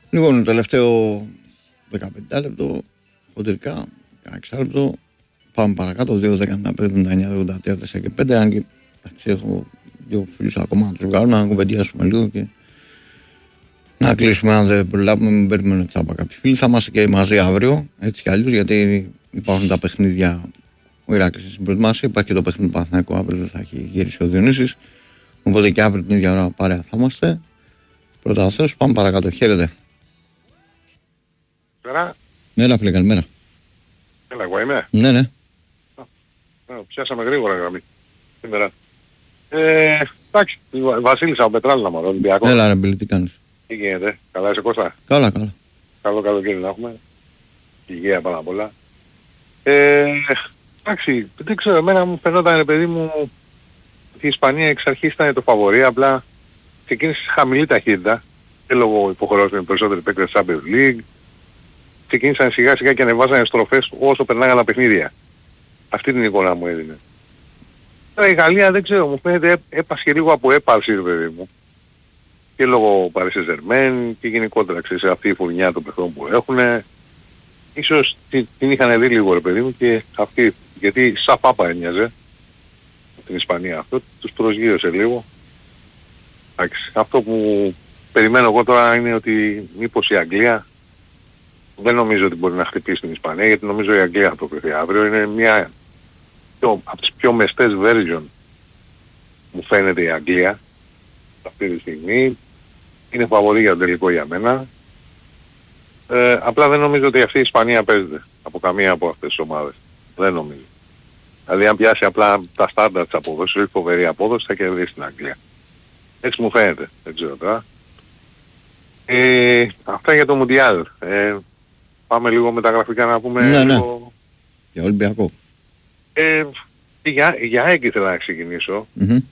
Λοιπόν, το τελευταίο 15 λεπτό, χοντρικά, 16 λεπτό. Πάμε παρακάτω, 2-10-95-79-83-4 και 5. Αν και έχω δύο φίλους ακόμα να τους βγάλω, να κουβεντιάσουμε λίγο και να κλείσουμε. Αν δεν προλάβουμε, μην περιμένουμε τσάμπα κάποιοι φίλοι. Θα είμαστε και μαζί αύριο, έτσι κι αλλιώς, γιατί υπάρχουν τα παιχνίδια. Ο Ηράκλης στην προετοιμασία, υπάρχει και το παιχνίδι του Παναθηναϊκού αύριο, δεν θα έχει γυρίσει ο Διονύσης. Οπότε και αύριο την ίδια ώρα παρέα θα είμαστε. Πρώτα ο Θεός, πάμε παρακάτω. Χαίρετε. Έλα, φίλε, καλημέρα. Έλα, εγώ είμαι. Ναι. Πιάσαμε γρήγορα γραμμή σήμερα. Εντάξει, Βασίλισσα ο Πετράλνα μωρό, Ολυμπιακό. Έλα ρε Μπίλη, τι κάνεις? Τι γίνεται, καλά είσαι Κώστα? Καλά. Καλό καλοκαίρι να έχουμε. Υγεία πάνω απ' όλα. Εντάξει, δεν ξέρω, εμένα μου φαινόταν ρε παιδί μου ότι η Ισπανία εξ αρχής ήταν το φαβορί, απλά ξεκίνησε σε χαμηλή ταχύτητα και λόγω υποχρεώσεων περισσότεροι παίκτες Champions League. Ξεκίνησαν σιγά σιγά και ανεβάζανε στροφές όσο περνάγαν τα παιχνίδια. Αυτή την εικόνα μου έδινε. Τώρα η Γαλλία δεν ξέρω, μου φαίνεται έπασχε λίγο από έπαρση παιδί μου. Και λόγω Paris Saint-Germain και γενικότερα ξέρεις αυτή η φουρνιά των παιχνών που έχουνε. Ίσως την είχαν δει λίγο ρε παιδί μου και αυτή, γιατί σαν πάπα έμοιαζε από την Ισπανία αυτό, τους προσγείωσε λίγο. Εντάξει, αυτό που περιμένω εγώ τώρα είναι ότι μήπως η Αγγλία, δεν νομίζω ότι μπορεί να χτυπήσει την Ισπανία, γιατί νομίζω η Αγγλία θα το κρυφθεί αύριο. Είναι μια από τις πιο μεστές version μου φαίνεται η Αγγλία αυτή τη στιγμή. Είναι φαβορί για το τελικό για μένα. Απλά δεν νομίζω ότι αυτή η Ισπανία παίζεται από καμία από αυτές τις ομάδες. Δεν νομίζω. Δηλαδή αν πιάσει απλά τα στάνταρ της απόδοσης, όχι φοβερή απόδοση, θα κερδίσει την Αγγλία. Έτσι μου φαίνεται. Δεν ξέρω τώρα. Αυτά για το Μουντιάλ. Πάμε λίγο με τα γραφικά να πούμε λίγο... Για Ολυμπιακό. Για ΑΕΚ ήθελα να ξεκινήσω.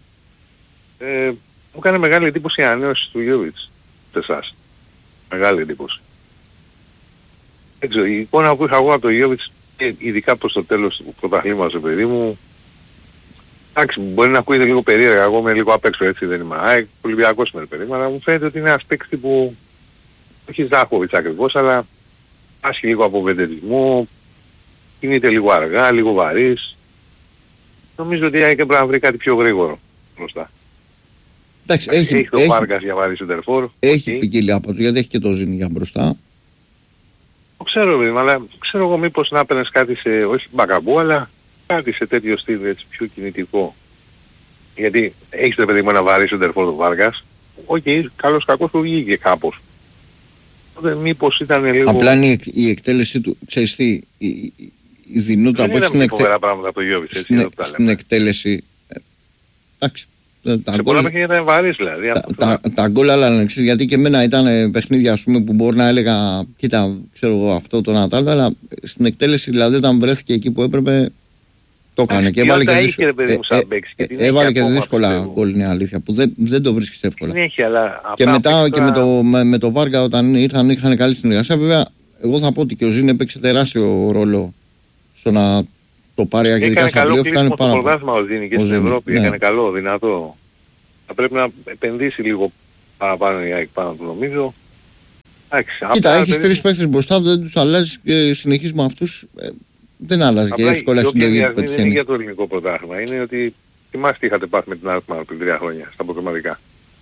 Μου έκανε μεγάλη εντύπωση η ανανέωση του Γιώβιτς σε εσάς. Μεγάλη εντύπωση. Δεν ξέρω, η εικόνα που είχα εγώ από τον Γιώβιτς, ειδικά προς το τέλος του πρωταθλήματος, παιδί μου, εντάξει, μπορεί να ακούγεται λίγο περίεργα, εγώ είμαι λίγο απ' έξω, έτσι δεν είμαι ΑΕΚ, Ολυμπιακός είμαι παιδί μου, αλλά μου φαίνεται ότι είναι ένας παίκτης που, όχι Ζάχοβιτς ακριβώς, αλλά άσχει λίγο από βεντετισμό, κινείται λίγο αργά, λίγο βαρύς. Νομίζω ότι η πρέπει να βρει κάτι πιο γρήγορο μπροστά. Εντάξει, έχει το Βάργκας για βαρύ σεντερφόρ. Έχει ποικιλία από το, γιατί έχει και το Ζήνη για μπροστά. Το ξέρω βέβαια, αλλά ξέρω εγώ μήπως να έπαιρνες κάτι σε, όχι μπακαμπού, αλλά κάτι σε τέτοιο στυλ έτσι πιο κινητικό. Γιατί έχεις το παιδί μου ένα βαρύ σεντερφόρ του Βάργκας, όχι, καλός κακός του βγήκε κάπως. Οπότε μήπως ήταν λίγο... Απλά είναι η εκτέλεση του, ξέρεις τι, η δυνούτα που έχει στην εκτέλεση. Εντάξει. Σε πολλά παιχνίδια ήταν βαρύς δηλαδή. Τα γκολ άλλα να ξέρεις, γιατί και εμένα ήταν παιχνίδια ας πούμε που μπορεί να έλεγα κοίτα ξέρω εγώ αυτό το Νατάλ, αλλά στην εκτέλεση δηλαδή όταν βρέθηκε εκεί που έπρεπε το έκανε και έβαλε και δύσκολα γκολ, είναι αλήθεια, που δεν το βρίσκεις εύκολα. Και μετά και με το Βάργα όταν είχαν καλή συνεργασία, βέβαια εγώ θα πω ότι και ο Ζήν έπαιξε τεράστιο ρόλο στο να το πάρει αγγλικά στα πλοία. Έκανε καλό κλείσιμο στο πρωτάθλημα ο Ζήνη και στην Ευρώπη, έκανε καλό, δυνατό. Θα πρέπει να επενδύσει λίγο παραπάνω η ΑΕΚ πάνω του νομίζω. Κοίτα, έχεις τρεις παίκτες μπροστά, δεν τους αλλάζεις και συνεχίζεις με αυτούς. Δεν αλλάζει και εύκολα συντογή που πετυχαίνει. Δεν είναι για το ελληνικό πρωτάθλημα, είναι ότι θυμάστε τι είχατε πάθει με την Αλκμάρ πριν 3 χρόνια στα προκριματικά.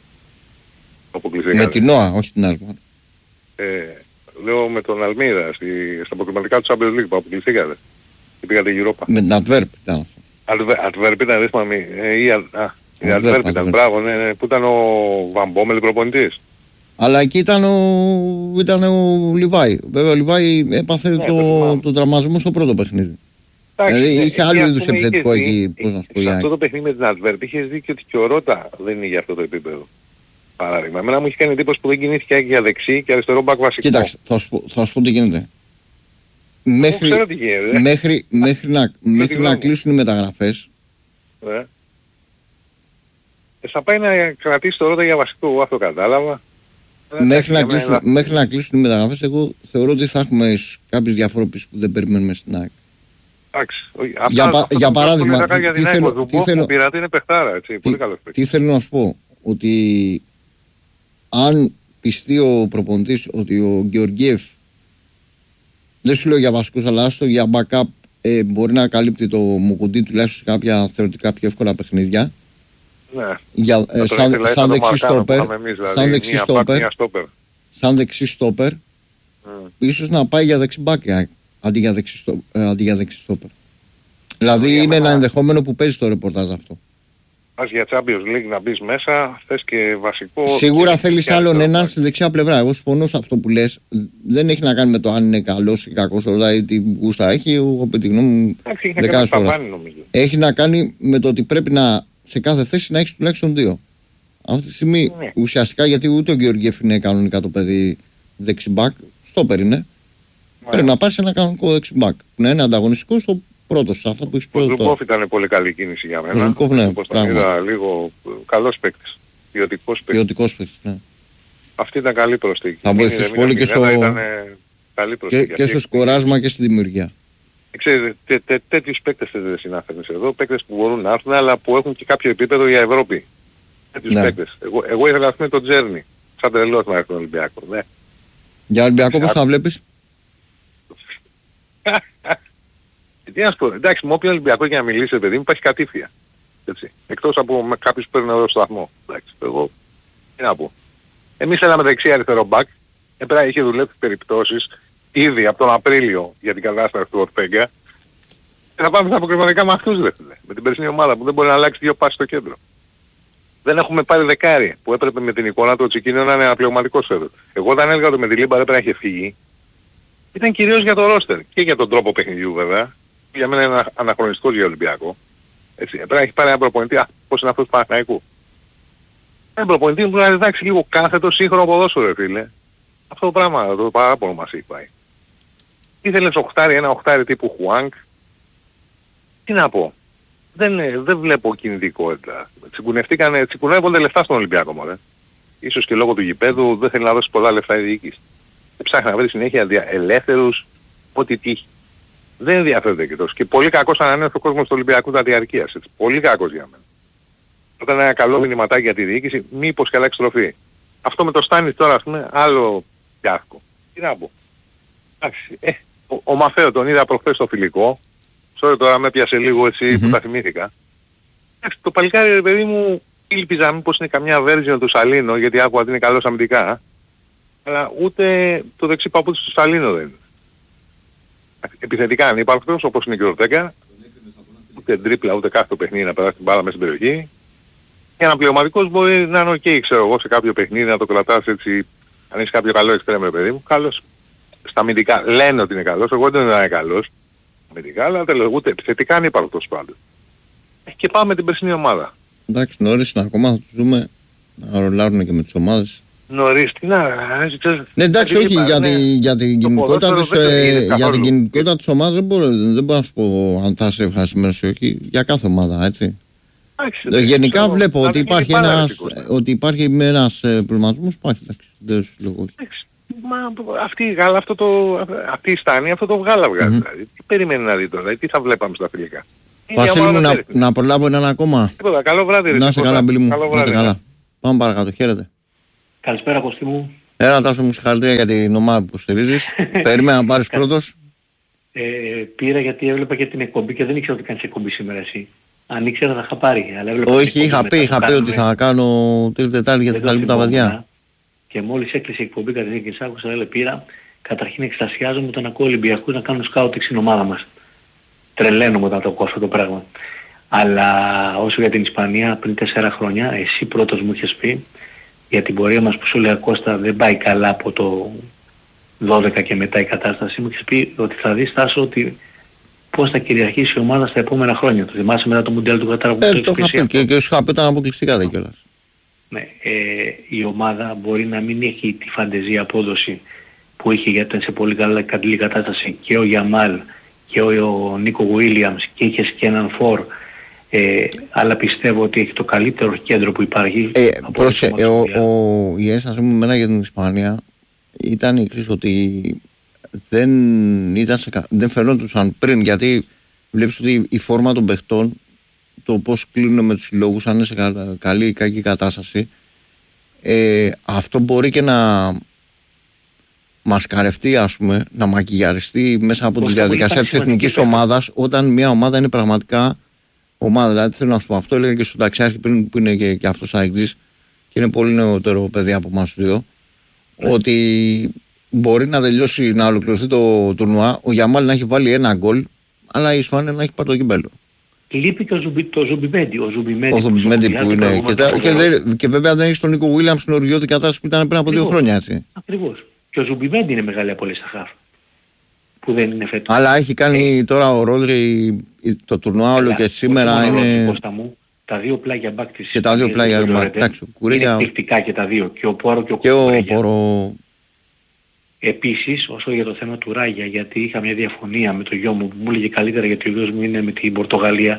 Με την ΝΟΑ, όχι την Αλκμάρ. Λέω με τον Αλμίδα στα προκριματικά του Champions League που αποκλειστήκατε. Και πήγατε Europa. Με την Αντβέρπ ήταν αυτό. Αντβέρπ ήταν, δεν θυμάμαι. Η Αντβέρπ ήταν, μπράβο, που ήταν ο Βαμπόμελ προπονητής. Αλλά εκεί ήταν ο Λιβάη. Βέβαια ο Λιβάη έπαθε τον τραυματισμό στο πρώτο παιχνίδι. Δηλαδή είχε άλλο είδους επιθετικό εκεί, πώς να σου πω. Σε αυτό το παιχνίδι με την Αντβέρπ είχες δει και ότι και ο Ρώτα δεν είναι για αυτό το επίπεδο. Παράδειγμα, εμένα μου είχε κάνει εντύπωση που δεν κινήθηκε για δεξί και αριστερό μπακ βασικό. Κοίταξε, θα σου πω τι γίνεται. Μέχρι να κλείσουν οι μεταγραφές. Θα πάει να κρατήσει το Ρώτα για βασικό, εγώ αυτό κατάλαβα. Μέχρι να κλείσουν οι μεταγραφές, εγώ θεωρώ ότι θα έχουμε κάποιες διαφοροποίησεις που δεν περιμένουμε στην ΑΕΚ. Για παράδειγμα, τι θέλω να σου πω, ότι αν πιστεί ο προπονητής ότι ο Γεωργίεφ, δεν σου λέω για βασικούς, αλλά άστο για backup, μπορεί να καλύπτει το Μουκουντή τουλάχιστον σε κάποια θεωρητικά πιο εύκολα παιχνίδια. Ναι. Σαν δεξί στόπερ. Σαν δεξί στόπερ. Ίσως να πάει για δεξί μπακ αντί για δεξί στόπερ. Δηλαδή είναι ένα ενδεχόμενο που παίζει στο ρεπορτάζ αυτό. Πας για Champions League να μπεις μέσα, θες και βασικό... Σίγουρα θέλεις άλλον έναν στη δεξιά πλευρά. Εγώ συμφωνώ σε αυτό που λες. Δεν έχει να κάνει με το αν είναι καλός ή κακός, δηλαδή τι γούστα έχει. Εγώ με τη γνώμη μου δεκάδες φορές. Έχει να κάνει με το ότι πρέπει να, σε κάθε θέση να έχεις τουλάχιστον δύο. Αυτή τη στιγμή ουσιαστικά, γιατί ούτε ο Γεωργιέφ είναι κανονικά το παιδί δεξιμπάκ, στόπερ είναι. Πρέπει να πάρεις ένα κανονικό δεξιμπάκ που να είναι ανταγωνιστικό στο πρώτος, αυτό που ο Ζουκόφ ήταν πολύ καλή κίνηση για μένα. Ο Ζουκόφ, ναι, είδα λίγο καλός παίκτης. Ποιοτικός παίκτης, ναι. Αυτή ήταν καλή προσθήκη. Θα βοηθήσει πολύ και στο σκοράσμα και στη δημιουργία. Ξέρετε, τέτοιους παίκτες δεν συνάφερνες εδώ. Παίκτες που μπορούν να έρθουν, αλλά που έχουν και κάποιο επίπεδο για Ευρώπη. Τέτοιους παίκτες. Εγώ ήθελα να πούμε τον Τζέρνι. Σαν τρελός να έρθει τον Ολυμπιακό. Ναι. Για Ολυμπιακό πώς θα βλέπεις? Τι να σου πω, εντάξει, με όποιον Ολυμπιακό για να μιλήσει, παιδί μου, υπάρχει κατήφια. Έτσι. Εκτός από κάποιους που παίρνουν εδώ στο σταθμό. Εντάξει, εγώ, τι να πω. Εμείς θέλαμε δεξί αριστερό μπακ. Έπρεπε είχε δουλέψει περιπτώσεις ήδη από τον Απρίλιο για την κατάσταση του Ορτέγκα. Και θα πάμε στα αποκριματικά με αυτούς, με την περσινή ομάδα που δεν μπορεί να αλλάξει δύο πάσεις στο κέντρο. Δεν έχουμε πάρει δεκάρι που έπρεπε με την εικόνα του ο Τσικίνιο να είναι ένα πληρωματικό σέντρο. Εγώ όταν έλεγα ότι με τη Λίμπα δεν πρέπει να είχε φύγει, ήταν κυρίως για το ρόστερ και για τον τρόπο παιχνιδιού βέβαια. Για μένα είναι αναχρονιστικός για Ολυμπιακό. Έτσι, πρέπει να έχει πάρει ένα προπονητή, πώς είναι αυτός του Παναθηναϊκού. Ένα προπονητή που να διδάξει λίγο κάθετο σύγχρονο ποδόσφαιρο, φίλε. Αυτό το πράγμα, το παράπονο μας έχει πάει. Ήθελες ένα οχτάρι τύπου Χουάνκ. Τι να πω. Δεν βλέπω κινητικότητα. Τσικουνεύονται λεφτά στον Ολυμπιακό μωρέ. Ίσως και λόγω του γηπέδου δεν θέλει να δώσει πολλά λεφτά η διοίκηση. Ψάχνει να βρει συνέχεια ελεύθερους, ό,τι τύχει. Δεν ενδιαφέρονται και τόσο. Και πολύ κακός ανανέωσε ο κόσμος του Ολυμπιακού τα διαρκείας. Έτσι. Πολύ κακός για μένα. Όταν ένα καλό μηνυματάκι για τη διοίκηση, μήπως και αλλάξει τροφή. Αυτό με το Στάνης τώρα, ας πούμε, άλλο πιάσκο. Τι να πω. Ο Μαφέο τον είδα προχθές στο φιλικό. Sorry τώρα με πιάσε λίγο έτσι που τα θυμήθηκα. Το παλικάρι, ρε παιδί μου, ήλπιζα μήπως είναι καμιά version του Σαλίνο, γιατί άκουγα ότι είναι καλός αμυντικά. Αλλά ούτε το δεξί παπούτσι του Σαλίνο δεν είναι. Επιθετικά ανύπαρκτος, όπως είναι και ο Ορτέγκα. Ούτε τρίπλα, ούτε κάθε το παιχνίδι να περάσει την μπάλα μέσα στην περιοχή. Και ένα πληρωματικός μπορεί να είναι ok, ξέρω εγώ, σε κάποιο παιχνίδι να το κρατάς έτσι, αν έχεις κάποιο καλό εξτρέμ, παιδί μου. Καλός στα αμυντικά. Λένε ότι είναι καλός, εγώ δεν είναι καλός αμυντικά, αλλά ούτε επιθετικά ανύπαρκτος πάντως. Και πάμε με την περσινή ομάδα. Εντάξει, νωρίς είναι ακόμα, θα τους δούμε να ρολάρουν και με τις ομάδες. Νωρίς, τι να... Ναι, εντάξει, όχι, για την κινητικότητα της ομάδας δεν μπορώ να σου πω αν θα είσαι ευχαριστημένος ή όχι, για κάθε ομάδα, έτσι. Γενικά βλέπω ότι υπάρχει ένας προβληματισμός, υπάρχει, εντάξει, δεν σου λέω όχι. Μα αυτή η Γάλα, αυτή η Στάνη, αυτό το Γάλα βγάζει. Τι περιμένει να δει τώρα, τι θα βλέπαμε στα φιλικά. Βασίλη μου, να προλάβω έναν ακόμα. Τίποτα, καλό βράδυ. Να είσαι καλά, Μπίλη μου. Να είσαι καλά. Πάμε παρακάτω, χαίρετε. Καλησπέρα, Κωστή μου. Έλα, Τάσο μου, συγχαρητήρια για την ομάδα που στηρίζεις. Περίμενα να πάρεις πρώτος. Πήρα γιατί έβλεπα και την εκπομπή και δεν ήξερα ότι κάνεις εκπομπή σήμερα εσύ. Αν ήξερα θα είχα πάρει. Όχι, είχα πει ότι θα κάνω Τρίτη Τετάρτη γιατί θα λείπουν τα παιδιά. Και μόλις έκλεισε η εκπομπή κατά την άκουσα, πήρα. Καταρχήν εξτασιάζομαι όταν ακούω Ολυμπιακούς να κάνουν σκάουτινγκ στην ομάδα μας. Τρελαίνομαι όταν το ακούω αυτό το πράγμα. Αλλά όσο για την Ισπανία πριν 4 χρόνια, εσύ πρώτος μου είχες πει για την πορεία μας που σου λέει Κώστα δεν πάει καλά από το 12 και μετά η κατάσταση, μου είχες πει ότι θα δεις Τάσο ότι πώς θα κυριαρχήσει η ομάδα στα επόμενα χρόνια. Το θυμάσαι μετά το Μουντιάλ του Κατάρ που το είχα πει και σου είχα πει ήταν αποκλειστικά κιόλας. Ναι, η ομάδα μπορεί να μην έχει τη φαντεζή απόδοση που είχε γιατί ήταν σε πολύ καλή κατάσταση και ο Γιαμάλ και ο Νίκο Γουίλιαμς και είχες και έναν Φορ, αλλά πιστεύω ότι έχει το καλύτερο κέντρο που υπάρχει. Η ένσταση μου μένα για την Ισπανία ήταν η εξής, ότι δεν φαινόντουσαν πριν, γιατί βλέπεις ότι η φόρμα των παιχτών, το πώς κλείνουν με τους συλλόγους, αν είναι σε καλή ή κακή κατάσταση, αυτό μπορεί και να μασκαρευτεί, ας πούμε, να μακιγιαριστεί μέσα από τη διαδικασία της εθνικής ομάδας, όταν μια ομάδα είναι πραγματικά ομάδα. Δηλαδή θέλω να σου πω, αυτό έλεγα και στον Ταξιάρχη πριν, που είναι και αυτός αεξής και είναι πολύ νεότερο παιδί από εμάς τους δύο, ότι μπορεί να τελειώσει, να ολοκληρωθεί το τουρνουά, ο Γιαμάλ να έχει βάλει ένα γκολ, αλλά η Ισπανία να έχει πάρει το κύπελλο. Λείπει και το Ζουμπιμέντι. Ο Ζουμπιμέντι που είναι. Και βέβαια δεν έχει τον Νίκο Βίλιαμς στην οργιώτη κατάσταση που ήταν πριν από 2 χρόνια, έτσι. Ακριβώς. Και ο Ζουμπιμέντι είναι μεγάλη απόλυση στα χαφ. Που δεν είναι φέτος. Αλλά έχει κάνει τώρα ο Ρόδρυ το τουρνουά όλο και σήμερα είναι. Τα δύο πλάγια μπακ της. Και τα δύο πλάγια μπακ. Είναι εκπληκτικά και τα δύο. Και ο Πόρο και ο Πόρο. Επίσης, όσο για το θέμα του Ράγια, γιατί είχα μια διαφωνία με το γιο μου που μου έλεγε καλύτερα γιατί ο γιος μου είναι με την Πορτογαλία.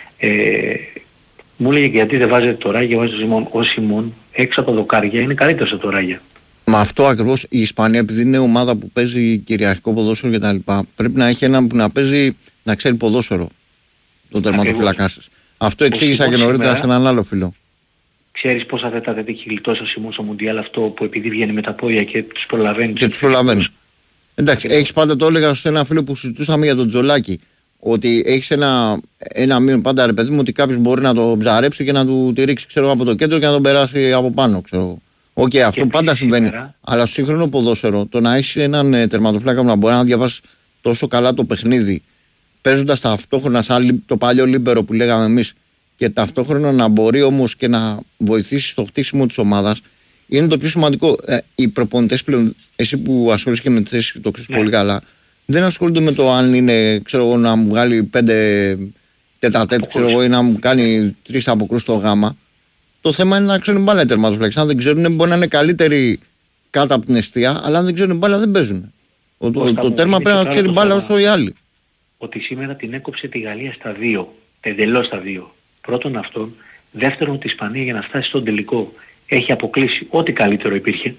Μου έλεγε γιατί δεν βάζετε το Ράγια, βάζετε ο Σιμών έξω από τα δοκάρια, είναι καλύτερος από το Ράγια. Μα αυτό ακριβώς η Ισπανία, επειδή είναι ομάδα που παίζει κυριαρχικό ποδόσφαιρο κτλ., πρέπει να έχει έναν που να παίζει, να ξέρει ποδόσφαιρο, τον τερματοφύλακά σας. Αυτό εξήγησα και νωρίτερα σε έναν άλλο φίλο. Ξέρεις πόσα θέτα δεν έχει γλιτώσει ο Σιμών στο Μουντιάλ, αυτό που επειδή βγαίνει με τα πόδια και τους προλαβαίνει. Και τους προλαβαίνει. Εντάξει, έχεις πάντα, το έλεγα σε ένα φίλο που συζητούσαμε για τον Τζολάκη, ότι έχεις ένα μήνυμα πάντα, ρε παιδί μου, ότι κάποιος μπορεί να το ψαρέψει και να του τη ρίξει, ξέρω, από το κέντρο και να τον περάσει από πάνω, ξέρω. Οκ, αυτό πάντα συμβαίνει. Αλλά στο σύγχρονο ποδόσφαιρο, το να έχει έναν τερματοφύλακα που να μπορεί να διαβάσει τόσο καλά το παιχνίδι, παίζοντας ταυτόχρονα σαν το παλιό λίμπερο που λέγαμε εμείς, και ταυτόχρονα να μπορεί όμως και να βοηθήσει στο χτίσιμο της ομάδας, είναι το πιο σημαντικό. Οι προπονητές πλέον, εσύ που ασχολείσαι και με τη θέση, το ξέρεις πολύ καλά, δεν ασχολούνται με το αν είναι, ξέρω εγώ, να μου βγάλει 5 τετατέτ, ξέρω εγώ, ή να μου κάνει 3 αποκρούσεις στο γάμα. Το θέμα είναι να ξέρουν μπάλα οι τερματοφύλακες. Αν δεν ξέρουν, μπορεί να είναι καλύτεροι κάτω από την εστία, αλλά αν δεν ξέρουν μπάλα, δεν παίζουν. Το τέρμα πρέπει να ξέρει μπάλα όσο οι άλλοι. Ότι σήμερα την έκοψε τη Γαλλία στα 2. Εντελώς στα 2. Πρώτον αυτόν. Δεύτερον, ότι η Ισπανία για να φτάσει στον τελικό έχει αποκλείσει ό,τι καλύτερο υπήρχε.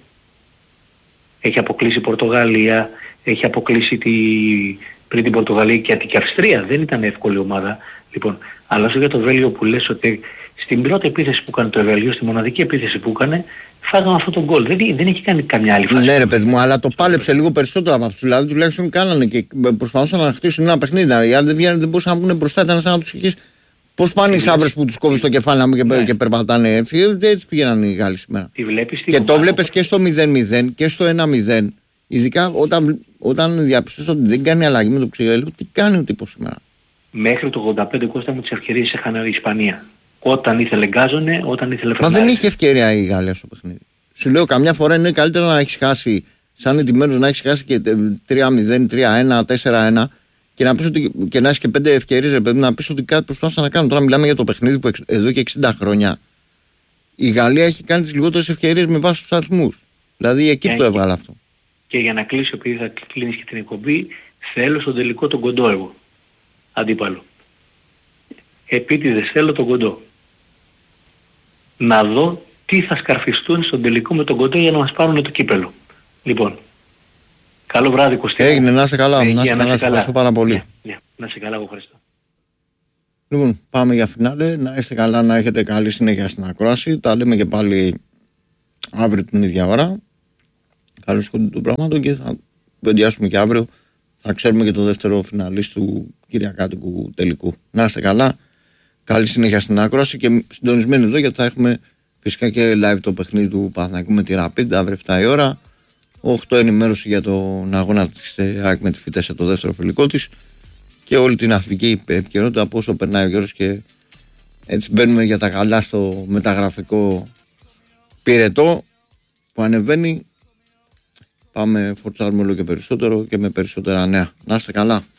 Έχει αποκλείσει η Πορτογαλία, έχει αποκλείσει πριν την Πορτογαλία και η Αυστρία. Δεν ήταν εύκολη ομάδα. Λοιπόν, αλλά όσο για το Βέλγιο που λες ότι στην πρώτη επίθεση που έκανε το Βέλγιο, στη μοναδική επίθεση που έκανε, φάγαμε αυτό τον γκολ. Δεν έχει κάνει καμιά άλλη φάση. Ναι, ρε παιδί μου, αλλά το πάλεψε λίγο περισσότερο από αυτούς. Δηλαδή τουλάχιστον κάνανε και προσπαθούσαν να χτίσουν ένα παιχνίδι. Οι άλλοι δεν βγαίνουν, δεν μπορούσαν να βγουν μπροστά, ήταν σαν να τους είχες. Πώς πάνε οι σαύρες που τους κόβεις στο κεφάλι και περπατάνε έτσι. Έτσι πήγαιναν οι Γάλλοι σήμερα. Και το βλέπεις και στο 0-0 και στο 1-0. Ειδικά όταν διαπιστώσεις ότι δεν κάνει αλλαγή με το ξύλο, τι κάνει ο τύπος σήμερα. Μέχρι το 85 Κώστα μου τις ευκαιρίες έχανε η Ισπανία. Όταν ήθελε γκάζωνε, όταν ήθελε φροντάρει. Μα δεν είχε ευκαιρία η Γαλλία στο παιχνίδι. Σου λέω, καμιά φορά είναι καλύτερα να έχεις χάσει, σαν ετοιμένος να έχεις χάσει και 3-0, 3-1, 4-1 και να πεις ότι και να έχεις και 5 ευκαιρίες, ρε παιδί, να πεις ότι κάτι προσπάθησαν να κάνουν. Τώρα μιλάμε για το παιχνίδι που εδώ και 60 χρόνια η Γαλλία έχει κάνει τις λιγότερες ευκαιρίες με βάση τους αριθμούς. Δηλαδή εκεί το έβγαλε αυτό. Και για να κλείσω, επειδή θα κλείνεις και την εκπομπή, θέλω στον τελικό τον κοντό εγώ. Αντίπαλο. Επίτηδες θέλω τον κοντό. Να δω τι θα σκαρφιστούν στον τελικό με τον κοντό για να μας πάρουν το κύπελο. Λοιπόν, καλό βράδυ Κωστή. Έγινε, να είσαι καλά. Να είσαι καλά, ευχαριστώ πάρα πολύ. Να είσαι καλά, εγώ ευχαριστώ. Λοιπόν, πάμε για φινάλε. Να είστε καλά, να έχετε καλή συνέχεια στην ακρόαση. Τα λέμε και πάλι αύριο την ίδια ώρα. Καλώς σχόλιο του πράγματος και θα κουβεντιάσουμε και αύριο. Θα ξέρουμε και το δεύτερο φιναλίστ του κυριακάτικου τελικού. Να είστε καλά. Καλή συνέχεια στην ακρόαση και συντονισμένοι εδώ, γιατί θα έχουμε φυσικά και live το παιχνίδι του Παναθηναϊκού με τη Rapid αύριο 7 η ώρα. 8 ενημέρωση για τον αγώνα της ΑΕΚ με τη Φιτέσσα, το δεύτερο φιλικό της, και όλη την αθλητική επικαιρότητα από όσο περνάει ο καιρός, και έτσι μπαίνουμε για τα καλά στο μεταγραφικό πυρετό που ανεβαίνει. Πάμε, φορτσάρουμε όλο και περισσότερο και με περισσότερα νέα. Να είστε καλά.